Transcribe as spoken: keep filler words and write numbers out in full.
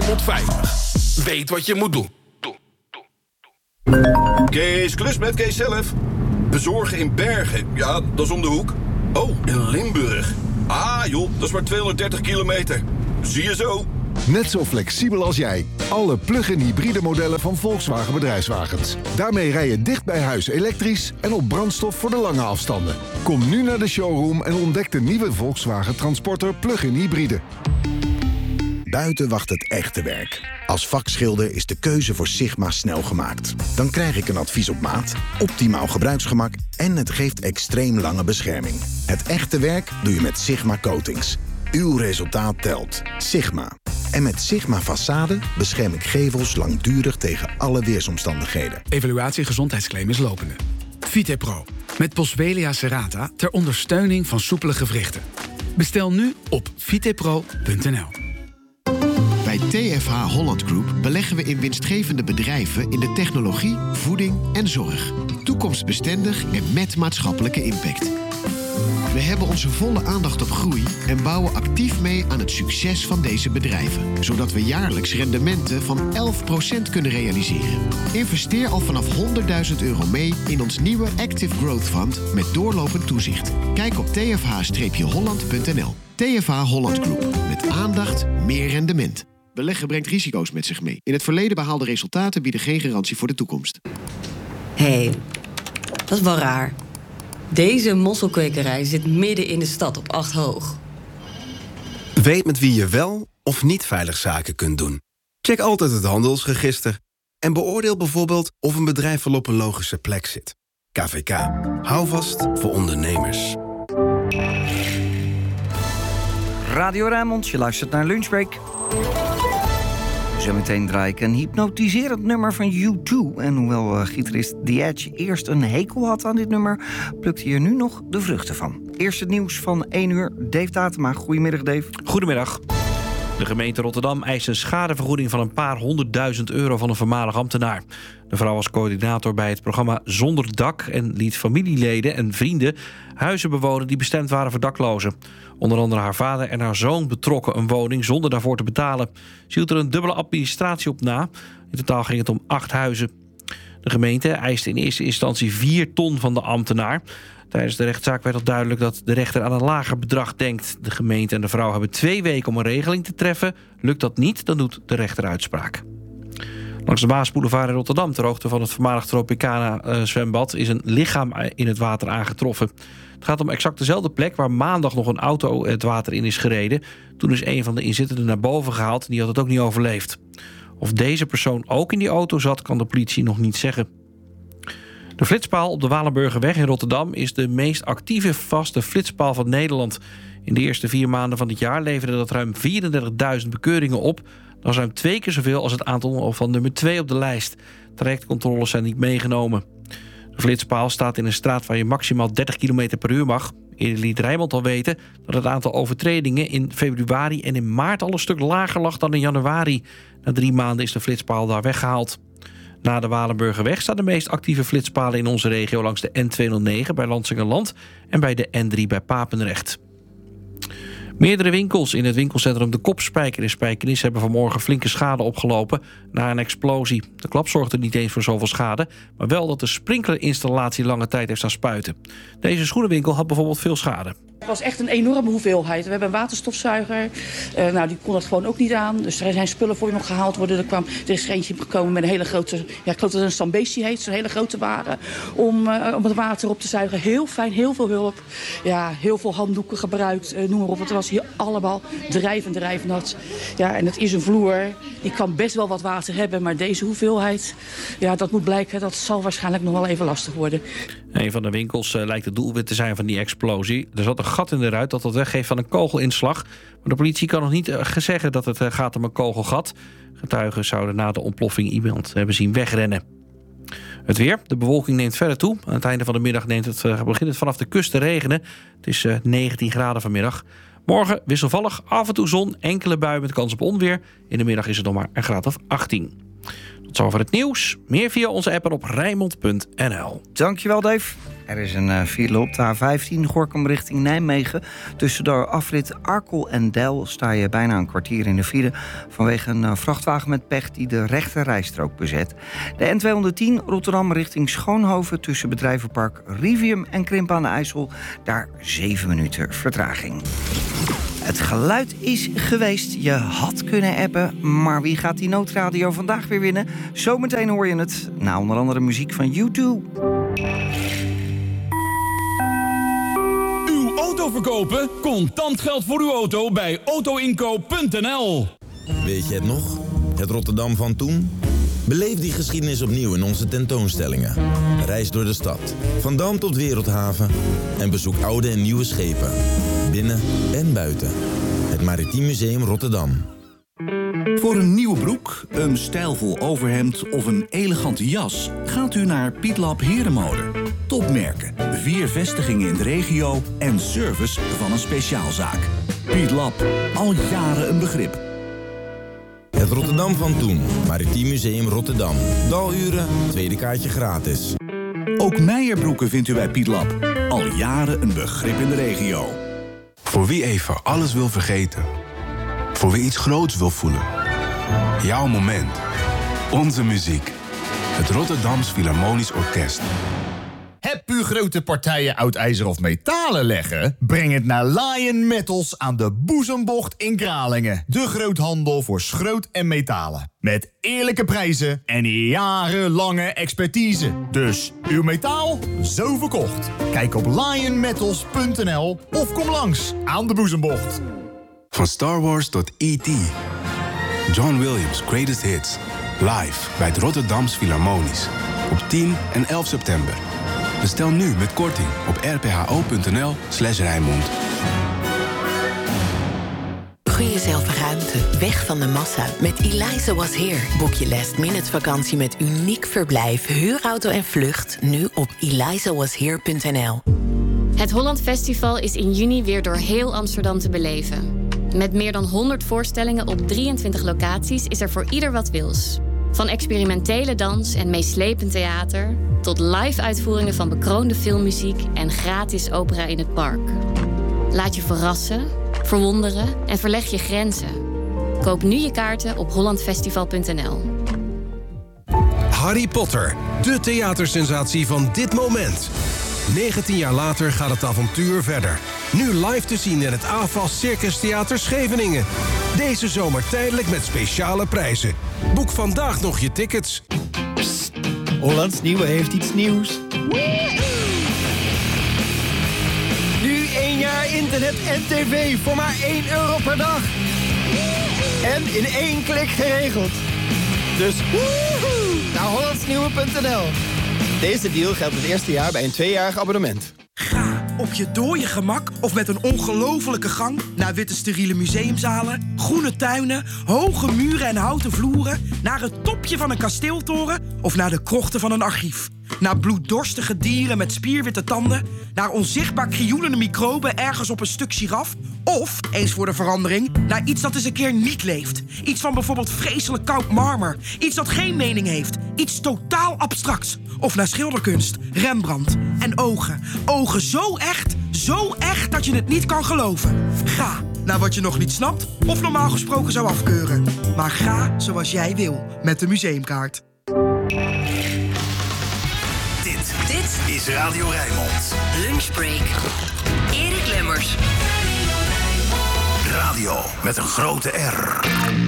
honderdvijftig. Weet wat je moet doen. Kees, klus met Kees zelf. Bezorgen in Bergen, ja, dat is om de hoek. Oh, in Limburg. Ah joh, dat is maar tweehonderddertig kilometer. Zie je zo. Net zo flexibel als jij. Alle plug-in hybride modellen van Volkswagen Bedrijfswagens. Daarmee rij je dicht bij huis elektrisch en op brandstof voor de lange afstanden. Kom nu naar de showroom en ontdek de nieuwe Volkswagen Transporter plug-in hybride. Buiten wacht het echte werk. Als vakschilder is de keuze voor Sigma snel gemaakt. Dan krijg ik een advies op maat, optimaal gebruiksgemak en het geeft extreem lange bescherming. Het echte werk doe je met Sigma Coatings. Uw resultaat telt. Sigma. En met Sigma Façade bescherm ik gevels langdurig tegen alle weersomstandigheden. Evaluatie gezondheidsclaim is lopende. Vitepro. Met Boswellia serrata ter ondersteuning van soepele gewrichten. Bestel nu op vitepro punt n l. Bij T F H Holland Group beleggen we in winstgevende bedrijven in de technologie, voeding en zorg. Toekomstbestendig en met maatschappelijke impact. We hebben onze volle aandacht op groei en bouwen actief mee aan het succes van deze bedrijven. Zodat we jaarlijks rendementen van elf procent kunnen realiseren. Investeer al vanaf honderdduizend euro mee in ons nieuwe Active Growth Fund met doorlopend toezicht. Kijk op t f h holland punt n l. T F H Holland Group. Met aandacht, meer rendement. Beleggen brengt risico's met zich mee. In het verleden behaalde resultaten bieden geen garantie voor de toekomst. Hé, hey, dat is wel raar. Deze mosselkwekerij zit midden in de stad op acht hoog. Weet met wie je wel of niet veilig zaken kunt doen. Check altijd het handelsregister. En beoordeel bijvoorbeeld of een bedrijf wel op een logische plek zit. K V K. Hou vast voor ondernemers. Radio Rijnmond, je luistert naar Lunchbreak. Zometeen draai ik een hypnotiserend nummer van U twee. En hoewel uh, gitarist The Edge eerst een hekel had aan dit nummer, plukt hij er nu nog de vruchten van. Eerst het nieuws van één uur. Dave Tatema. Goedemiddag, Dave. Goedemiddag. De gemeente Rotterdam eist een schadevergoeding van een paar honderdduizend euro van een voormalig ambtenaar. De vrouw was coördinator bij het programma Zonder Dak en liet familieleden en vrienden huizen bewonen die bestemd waren voor daklozen. Onder andere haar vader en haar zoon betrokken een woning zonder daarvoor te betalen. Ze hield er een dubbele administratie op na. In totaal ging het om acht huizen. De gemeente eiste in eerste instantie vier ton van de ambtenaar. Tijdens de rechtszaak werd al duidelijk dat de rechter aan een lager bedrag denkt. De gemeente en de vrouw hebben twee weken om een regeling te treffen. Lukt dat niet, dan doet de rechter uitspraak. Langs de Maasboulevard in Rotterdam, ter hoogte van het voormalig Tropicana-zwembad, is een lichaam in het water aangetroffen. Het gaat om exact dezelfde plek waar maandag nog een auto het water in is gereden. Toen is een van de inzittenden naar boven gehaald en die had het ook niet overleefd. Of deze persoon ook in die auto zat, kan de politie nog niet zeggen. De flitspaal op de Walenburgerweg in Rotterdam is de meest actieve vaste flitspaal van Nederland. In de eerste vier maanden van dit jaar leverde dat ruim vierendertigduizend bekeuringen op. Dat is ruim twee keer zoveel als het aantal van nummer twee op de lijst. Trajectcontroles zijn niet meegenomen. De flitspaal staat in een straat waar je maximaal dertig kilometer per uur mag. Eerder liet Rijnmond al weten dat het aantal overtredingen in februari en in maart al een stuk lager lag dan in januari. Na drie maanden is de flitspaal daar weggehaald. Na de Walenburgerweg staan de meest actieve flitspalen in onze regio langs de N tweehonderdnegen bij Lansingerland en bij de N drie bij Papendrecht. Meerdere winkels in het winkelcentrum De Kopspijker in Spijkenis hebben vanmorgen flinke schade opgelopen na een explosie. De klap zorgde niet eens voor zoveel schade, maar wel dat de sprinklerinstallatie lange tijd heeft staan spuiten. Deze schoenenwinkel had bijvoorbeeld veel schade. Het was echt een enorme hoeveelheid. We hebben een waterstofzuiger. Uh, nou, die kon dat gewoon ook niet aan. Dus er zijn spullen voor je nog gehaald worden. Er, kwam, er is er eentje gekomen met een hele grote, ja, ik geloof dat het een Stambesi heet, zo'n hele grote wagen, om, uh, om het water op te zuigen. Heel fijn, heel veel hulp. Ja, heel veel handdoeken gebruikt, uh, noem maar op. Het was hier allemaal drijvend, drijvend nat. Ja, en het is een vloer. Die kan best wel wat water hebben, maar deze hoeveelheid, ja, dat moet blijken. Dat zal waarschijnlijk nog wel even lastig worden. Een van de winkels uh, lijkt het doelwit te zijn van die explosie. Er zat een gat in de ruit dat dat weggeeft van een kogelinslag. Maar de politie kan nog niet uh, zeggen dat het uh, gaat om een kogelgat. Getuigen zouden na de ontploffing iemand hebben zien wegrennen. Het weer. De bewolking neemt verder toe. Aan het einde van de middag neemt het, uh, begint het vanaf de kust te regenen. Het is uh, negentien graden vanmiddag. Morgen wisselvallig, af en toe zon, enkele buien met kans op onweer. In de middag is het nog maar een graad of achttien. Tot zover het nieuws. Meer via onze app en op Rijnmond punt n l. Dankjewel, Dave. Er is een uh, file op de A vijftien, Gorinchem richting Nijmegen. Tussen de afrit Arkel en Deil sta je bijna een kwartier in de file... vanwege een uh, vrachtwagen met pech die de rechte rijstrook bezet. De N tweehonderdtien, Rotterdam richting Schoonhoven... tussen bedrijvenpark Rivium en Krimp aan de IJssel. Daar zeven minuten vertraging. Het geluid is geweest. Je had kunnen appen, maar wie gaat die noodradio vandaag weer winnen? Zometeen hoor je het, na onder andere muziek van U twee. Uw auto verkopen? Contant geld voor uw auto bij autoinkoop punt n l. Weet je het nog? Het Rotterdam van toen? Beleef die geschiedenis opnieuw in onze tentoonstellingen. Reis door de stad, van Dam tot Wereldhaven... en bezoek oude en nieuwe schepen, binnen en buiten. Het Maritiem Museum Rotterdam. Voor een nieuwe broek, een stijlvol overhemd of een elegante jas... gaat u naar Pietlab Herenmode. Topmerken, vier vestigingen in de regio... en service van een speciaalzaak. Pietlab, al jaren een begrip. Het Rotterdam van toen. Maritiem Museum Rotterdam. Daluren, tweede kaartje gratis. Ook Meijerbroeken vindt u bij Pietlab. Al jaren een begrip in de regio. Voor wie even alles wil vergeten. Voor wie iets groots wil voelen. Jouw moment. Onze muziek. Het Rotterdams Philharmonisch Orkest. Heb u grote partijen oud ijzer of metalen leggen? Breng het naar Lion Metals aan de Boezembocht in Kralingen. De groothandel voor schroot en metalen. Met eerlijke prijzen en jarenlange expertise. Dus uw metaal, zo verkocht. Kijk op lion metals punt n l of kom langs aan de Boezembocht. Van Star Wars tot E T John Williams' Greatest Hits. Live bij het Rotterdams Philharmonisch. Op tien en elf september. Bestel nu met korting op r p h o punt n l slash Rijnmond. Gun jezelf ruimte, weg van de massa. Met Eliza Was Here boek je last minute vakantie met uniek verblijf, huurauto en vlucht. Nu op eliza was here punt n l. Het Holland Festival is in juni weer door heel Amsterdam te beleven. Met meer dan honderd voorstellingen op drieëntwintig locaties is er voor ieder wat wils. Van experimentele dans en meeslepend theater... tot live-uitvoeringen van bekroonde filmmuziek... en gratis opera in het park. Laat je verrassen, verwonderen en verleg je grenzen. Koop nu je kaarten op holland festival punt n l. Harry Potter, de theatersensatie van dit moment. negentien jaar later gaat het avontuur verder. Nu live te zien in het A F A S Circus Theater Scheveningen. Deze zomer tijdelijk met speciale prijzen. Boek vandaag nog je tickets. Psst, Hollands Nieuwe heeft iets nieuws. Nu één jaar internet en tv voor maar één euro per dag. En in één klik geregeld. Dus woehoe, naar hollands nieuwe punt n l. Deze deal geldt het eerste jaar bij een tweejarig abonnement. Ga op je dode gemak of met een ongelofelijke gang naar witte steriele museumzalen, groene tuinen, hoge muren en houten vloeren, naar het topje van een kasteeltoren of naar de krochten van een archief. Naar bloeddorstige dieren met spierwitte tanden, naar onzichtbaar krioelende microben ergens op een stuk giraf, of, eens voor de verandering, naar iets dat eens een keer niet leeft. Iets van bijvoorbeeld vreselijk koud marmer, iets dat geen mening heeft, iets totaal abstracts. Of naar schilderkunst, Rembrandt en ogen. Ogen zo echt, zo echt dat je het niet kan geloven. Ga naar wat je nog niet snapt of normaal gesproken zou afkeuren. Maar ga zoals jij wil met de museumkaart. Dit, dit is Radio Rijnmond. Lunchbreak. Erik Lemmers. Radio met een grote R.